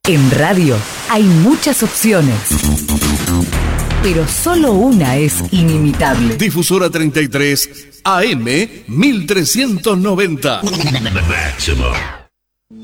En radio hay muchas opciones, pero solo una es inimitable. Difusora 33 AM 1390.